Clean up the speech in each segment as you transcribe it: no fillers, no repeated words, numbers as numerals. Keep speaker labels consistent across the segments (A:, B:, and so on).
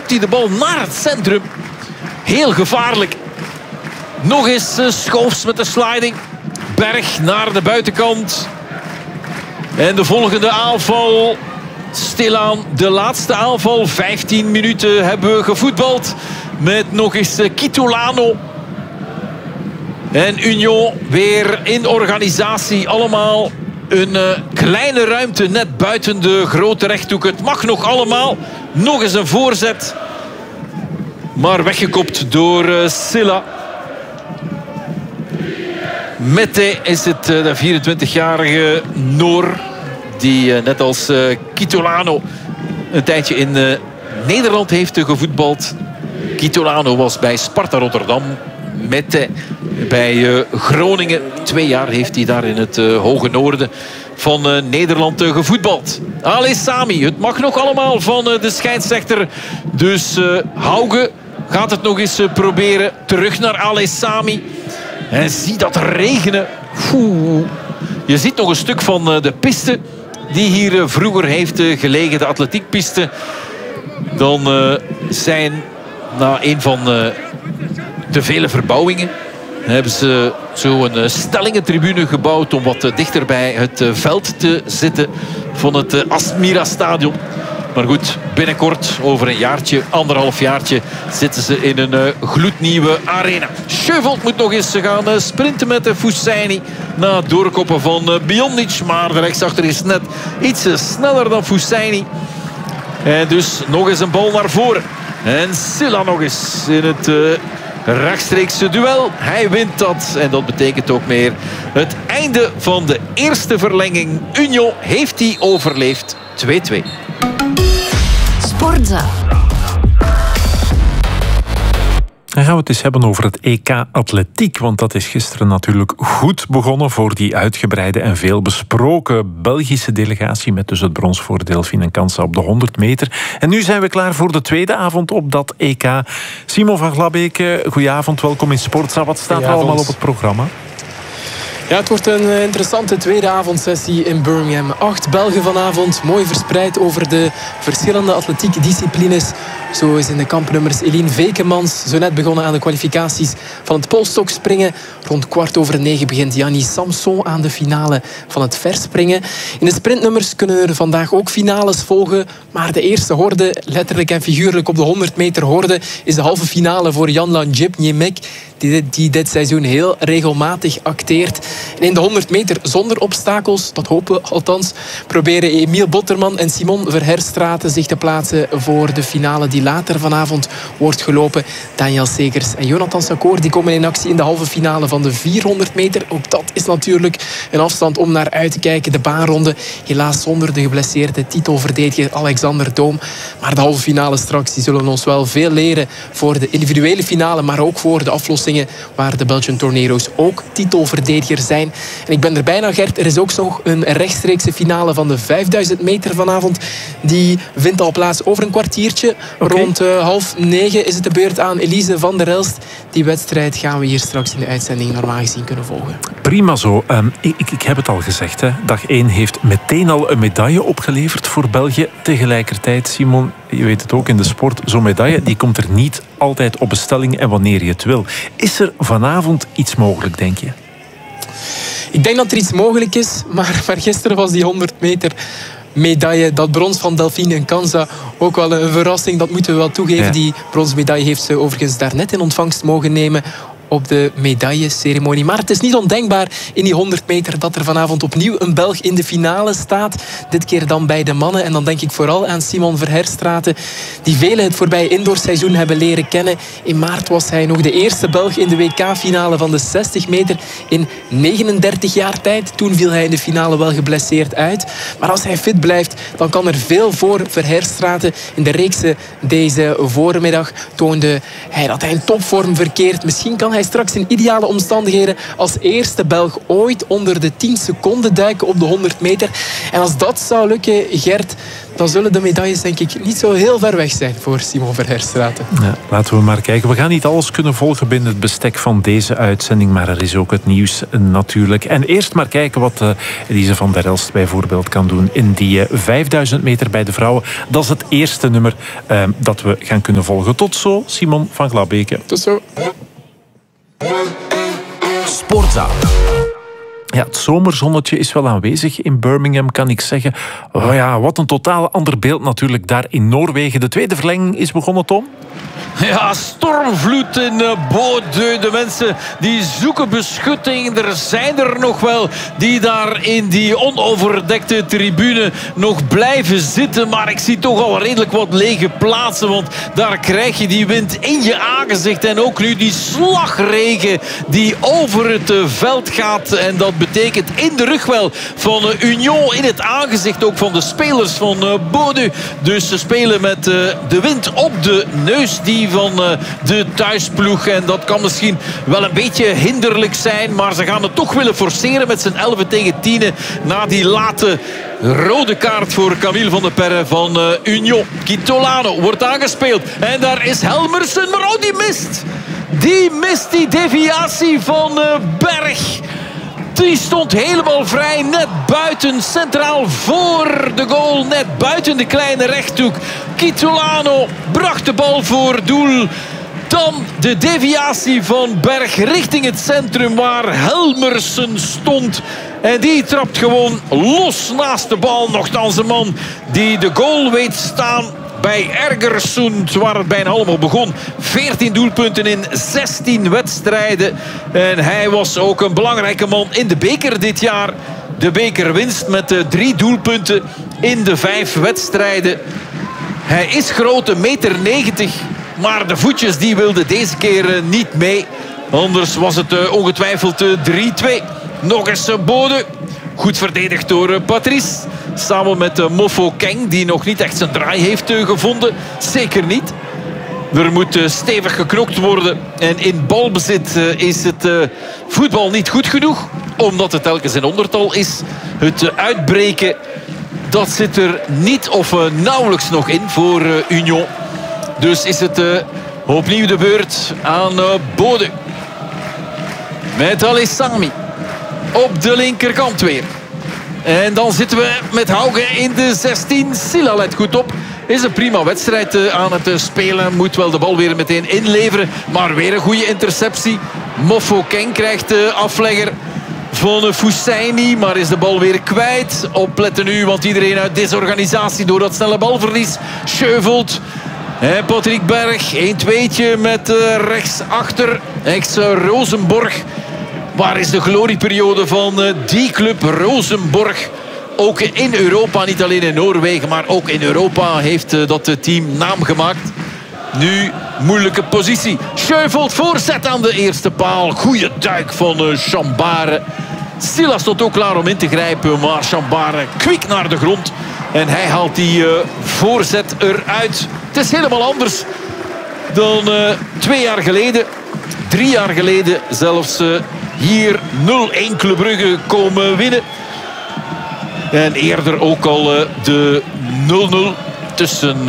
A: kopt hij de bal naar het centrum. Heel gevaarlijk. Nog eens Schoofs met de sliding. Berg naar de buitenkant. En de volgende aanval. Stilaan de laatste aanval. 15 minuten hebben we gevoetbald. Met nog eens Kitolano. En Union weer in organisatie. Allemaal een kleine ruimte net buiten de grote rechthoek. Het mag nog allemaal. Nog eens een voorzet. Maar weggekopt door Silla. Mette is het, de 24-jarige Noor. Die net als Kitolano een tijdje in Nederland heeft gevoetbald. Kitolano was bij Sparta Rotterdam. Mette bij Groningen. 2 jaar heeft hij daar in het hoge noorden van Nederland gevoetbald. Ali Sami, het mag nog allemaal van de scheidsrechter. Dus Hauge gaat het nog eens proberen. Terug naar Ali Sami. En zie dat regenen. Je ziet nog een stuk van de piste die hier vroeger heeft gelegen. De atletiekpiste. Dan zijn na een van de vele verbouwingen hebben ze zo een stellingentribune gebouwd om wat dichter bij het veld te zitten van het Asmira-stadion. Maar goed, binnenkort, over een jaartje, 1,5 jaartje, zitten ze in een gloednieuwe arena. Schövold moet nog eens gaan sprinten met Fousseyni na het doorkoppen van Biondic. Maar de rechtsachter is net iets sneller dan Fousseyni. En dus nog eens een bal naar voren. En Silla nog eens in het rechtstreekse duel. Hij wint dat. En dat betekent ook meer het einde van de eerste verlenging. Union heeft die overleefd. 2-2.
B: Sportza.
C: Dan gaan we het eens hebben over het EK Atletiek. Want dat is gisteren natuurlijk goed begonnen voor die uitgebreide en veel besproken Belgische delegatie. Met dus het brons voor Delphine en Kansa op de 100 meter. En nu zijn we klaar voor de tweede avond op dat EK. Simon van Glabbeek, goedenavond, welkom in Sportza. Wat staat er allemaal op het programma?
D: Ja, het wordt een interessante tweede avondsessie in Birmingham. 8 Belgen vanavond, mooi verspreid over de verschillende atletiekdisciplines. Zo is in de kampnummers Eline Vekemans zo net begonnen aan de kwalificaties van het polstokspringen. Rond 9:15 begint Jannie Samson aan de finale van het verspringen. In de sprintnummers kunnen er vandaag ook finales volgen. Maar de eerste horde, letterlijk en figuurlijk op de 100 meter horde, is de halve finale voor Jan Njip-Niemek, die dit seizoen heel regelmatig acteert. En in de 100 meter zonder obstakels, dat hopen we althans, proberen Emiel Botterman en Simon Verherstraeten zich te plaatsen voor de finale die later vanavond wordt gelopen. Daniel Segers en Jonathan Sakoor die komen in actie in de halve finale van de 400 meter. Ook dat is natuurlijk een afstand om naar uit te kijken. De baanronde, helaas zonder de geblesseerde titelverdediger Alexander Doom. Maar de halve finale straks, die zullen ons wel veel leren voor de individuele finale, maar ook voor de aflossingen waar de Belgian Tornero's ook titelverdediger zijn. En ik ben er bijna, Gert. Er is ook nog een rechtstreekse finale van de 5000 meter vanavond. Die vindt al plaats over een kwartiertje. Okay. Rond 8:30 is het de beurt aan Elise van der Elst. Die wedstrijd gaan we hier straks in de uitzending normaal gezien kunnen volgen.
C: Prima zo. Ik heb het al gezegd. Hè. Dag 1 heeft meteen al een medaille opgeleverd voor België. Tegelijkertijd, Simon, je weet het ook in de sport, zo'n medaille die komt er niet altijd op bestelling en wanneer je het wil. Is er vanavond iets mogelijk, denk je?
D: Ik denk dat er iets mogelijk is, maar gisteren was die 100 meter medaille, dat brons van Delphine en Kansa, ook wel een verrassing. Dat moeten we wel toegeven. Ja. Die bronsmedaille heeft ze overigens daarnet in ontvangst mogen nemen op de medailleceremonie. Maar het is niet ondenkbaar in die 100 meter dat er vanavond opnieuw een Belg in de finale staat. Dit keer dan bij de mannen. En dan denk ik vooral aan Simon Verherstraeten, die velen het voorbije indoorseizoen hebben leren kennen. In maart was hij nog de eerste Belg in de WK-finale van de 60 meter in 39 jaar tijd. Toen viel hij in de finale wel geblesseerd uit. Maar als hij fit blijft, dan kan er veel voor Verherstraeten. In de reeksen deze voormiddag toonde hij dat hij in topvorm verkeert. Misschien kan hij hij straks in ideale omstandigheden als eerste Belg ooit onder de 10 seconden duiken op de 100 meter. En als dat zou lukken, Gert, dan zullen de medailles denk ik niet zo heel ver weg zijn voor Simon Verheerstraeten.
C: Ja, laten we maar kijken. We gaan niet alles kunnen volgen binnen het bestek van deze uitzending, maar er is ook het nieuws natuurlijk. En eerst maar kijken wat Elise van der Elst bijvoorbeeld kan doen in die 5000 meter bij de vrouwen. Dat is het eerste nummer dat we gaan kunnen volgen. Tot zo, Simon van Glabeke.
D: Tot zo.
B: Sportza.
C: Ja, het zomerzonnetje is wel aanwezig in Birmingham, kan ik zeggen. Oh ja, wat een totaal ander beeld natuurlijk daar in Noorwegen. De tweede verlenging is begonnen, Tom.
A: Ja, stormvloed in Bodø. De mensen die zoeken beschutting. Er zijn er nog wel die daar in die onoverdekte tribune nog blijven zitten. Maar ik zie toch al redelijk wat lege plaatsen. Want daar krijg je die wind in je aangezicht. En ook nu die slagregen die over het veld gaat. En dat betekent in de rug wel van Union. In het aangezicht ook van de spelers van Bodø. Dus ze spelen met de wind op de neus. Die van de thuisploeg. En dat kan misschien wel een beetje hinderlijk zijn. Maar ze gaan het toch willen forceren met z'n 11-10. Na die late rode kaart voor Camille van der Perre van Union. Kitolano wordt aangespeeld. En daar is Helmersen. Maar oh, die mist. Die mist die deviatie van Berg. Die stond helemaal vrij, net buiten, centraal voor de goal. Net buiten de kleine rechthoek. Kitolano bracht de bal voor doel. Dan de deviatie van Berg richting het centrum waar Helmersen stond. En die trapt gewoon los naast de bal. Nochtans een man die de goal weet staan bij Ergersund, waar het bijna allemaal begon. 14 doelpunten in 16 wedstrijden. En hij was ook een belangrijke man in de beker dit jaar. De bekerwinst met 3 doelpunten in de 5 wedstrijden. Hij is groot, 1,90 meter. Maar de voetjes die wilden deze keer niet mee. Anders was het ongetwijfeld 3-2. Nog eens Bodø. Goed verdedigd door Patrice. Samen met Mofo Keng, die nog niet echt zijn draai heeft gevonden. Zeker niet. Er moet stevig geknokt worden. En in balbezit is het voetbal niet goed genoeg. Omdat het telkens in ondertal is. Het uitbreken, dat zit er niet of nauwelijks nog in voor Union. Dus is het opnieuw de beurt aan Bodø. Met Alessami. Op de linkerkant weer. En dan zitten we met Hauge in de 16. Silla let goed op. Is een prima wedstrijd aan het spelen. Moet wel de bal weer meteen inleveren. Maar weer een goede interceptie. Mofo Keng krijgt de aflegger van Fussaini. Maar is de bal weer kwijt. Opletten nu, want iedereen uit desorganisatie door dat snelle balverlies. Scheuvelt. En Patrick Berg. 1-2'tje met rechtsachter. Ex-Rosenborg. Waar is de glorieperiode van die club Rosenborg? Ook in Europa, niet alleen in Noorwegen, maar ook in Europa heeft dat team naam gemaakt. Nu moeilijke positie. Schuifelt voorzet aan de eerste paal. Goeie duik van Chambare. Silla stond ook klaar om in te grijpen, maar Chambare kwik naar de grond. En hij haalt die voorzet eruit. Het is helemaal anders dan 2 jaar geleden. 3 jaar geleden zelfs hier 0-1 Club Brugge komen winnen. En eerder ook al de 0-0 tussen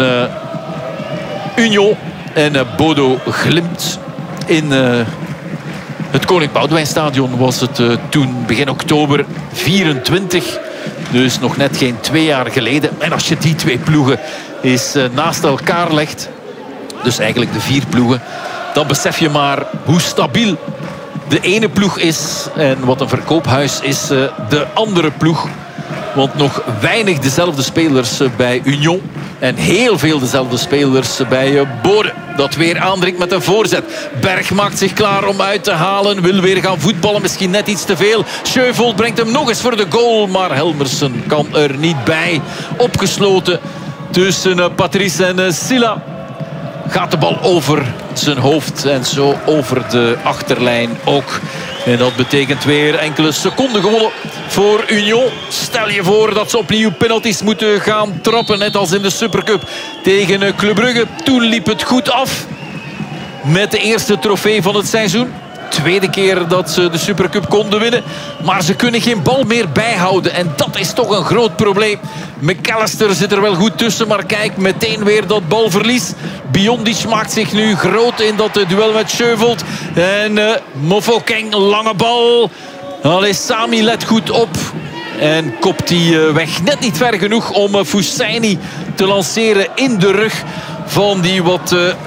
A: Union en Bodo Glimt. In het Koning Boudewijnstadion was het toen begin oktober 24. Dus nog net geen 2 jaar geleden. En als je die 2 ploegen eens naast elkaar legt, dus eigenlijk de 4 ploegen, dan besef je maar hoe stabiel de ene ploeg is. En wat een verkoophuis is de andere ploeg. Want nog weinig dezelfde spelers bij Union. En heel veel dezelfde spelers bij Bodø. Dat weer aandringt met een voorzet. Berg maakt zich klaar om uit te halen. Wil weer gaan voetballen. Misschien net iets te veel. Schuifelt brengt hem nog eens voor de goal. Maar Helmersen kan er niet bij. Opgesloten tussen Patrice en Silla. Gaat de bal over zijn hoofd. En zo over de achterlijn ook. En dat betekent weer enkele seconden gewonnen voor Union. Stel je voor dat ze opnieuw penalties moeten gaan trappen. Net als in de Supercup tegen Club Brugge. Toen liep het goed af met de eerste trofee van het seizoen. tweede keer dat ze de Supercup konden winnen. Maar ze kunnen geen bal meer bijhouden. En dat is toch een groot probleem. McAllister zit er wel goed tussen. Maar kijk, meteen weer dat balverlies. Biondic maakt zich nu groot in dat duel met Sjövold. En Mofokeng, lange bal. Allee, Sami let goed op. En kopt die weg net niet ver genoeg om Fousseyni te lanceren in de rug van die wat